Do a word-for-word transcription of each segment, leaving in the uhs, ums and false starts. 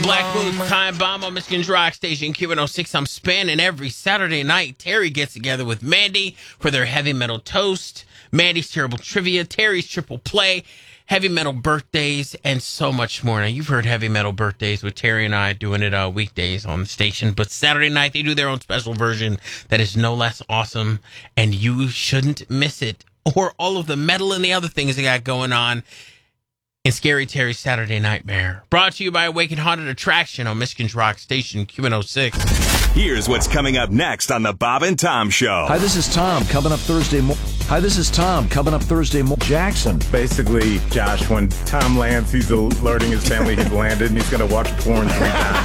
Black Boots Time Bomb on Michigan's Rock Station Q one oh six. I'm spanning every Saturday night. Terry gets together with Mandy for their heavy metal toast, Mandy's terrible trivia, Terry's triple play, heavy metal birthdays, and so much more. Now, you've heard heavy metal birthdays with Terry and I doing it uh, weekdays on the station, but Saturday night they do their own special version that is no less awesome, and you shouldn't miss it, or all of the metal and the other things they got going on in Scary Terry's Saturday Nightmare. Brought to you by Awakened Haunted Attraction on Michigan's Rock Station Q one oh six. Here's what's coming up next on the Bob and Tom Show. Hi, this is Tom. Coming up Thursday morning. Hi, this is Tom. Coming up Thursday morning. Jackson. Basically, Josh, when Tom lands, he's alerting his family he's landed, and he's going to watch porn three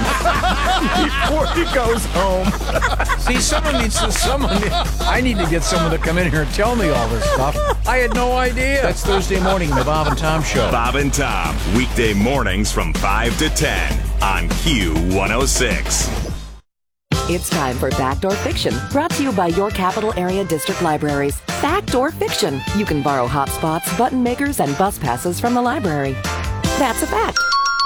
times before he goes home. See, someone needs to, someone, I need to get someone to come in here and tell me all this stuff. I had no idea. That's Thursday morning, the Bob and Tom Show. Bob and Tom, weekday mornings from five to ten on Q one oh six. It's time for Backdoor Fiction, brought to you by your Capital Area District Libraries. Backdoor Fiction. You can borrow hotspots, button makers, and bus passes from the library. That's a fact.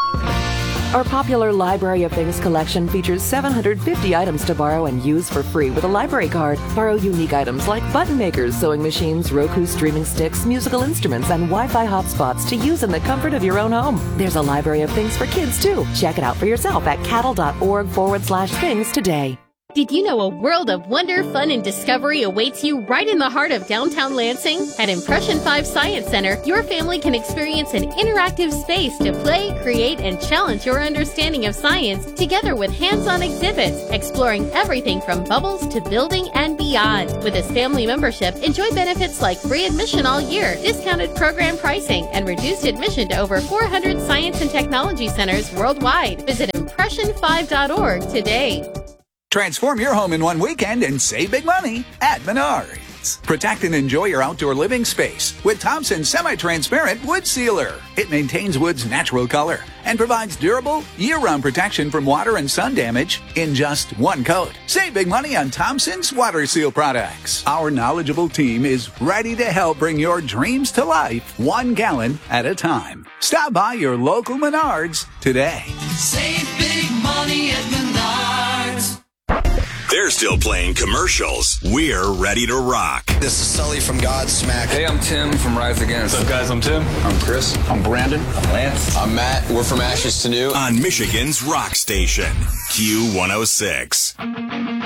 Our popular Library of Things collection features seven hundred fifty items to borrow and use for free with a library card. Borrow unique items like button makers, sewing machines, Roku streaming sticks, musical instruments, and Wi-Fi hotspots to use in the comfort of your own home. There's a Library of Things for kids, too. Check it out for yourself at cattle.org forward slash things today. Did you know a world of wonder, fun, and discovery awaits you right in the heart of downtown Lansing? At Impression five Science Center, your family can experience an interactive space to play, create, and challenge your understanding of science, together with hands-on exhibits, exploring everything from bubbles to building and beyond. With this family membership, enjoy benefits like free admission all year, discounted program pricing, and reduced admission to over four hundred science and technology centers worldwide. Visit impression five dot org today. Transform your home in one weekend and save big money at Menards. Protect and enjoy your outdoor living space with Thompson Semi-Transparent Wood Sealer. It maintains wood's natural color and provides durable, year-round protection from water and sun damage in just one coat. Save big money on Thompson's Water Seal products. Our knowledgeable team is ready to help bring your dreams to life one gallon at a time. Stop by your local Menards today. Save big money at Menards. They're still playing commercials. We're ready to rock. This is Sully from Godsmack. Hey, I'm Tim from Rise Against. What's up, guys? I'm Tim. I'm Chris. I'm Brandon. I'm Lance. I'm Matt. We're from Ashes to New. On Michigan's Rock Station, Q one oh six.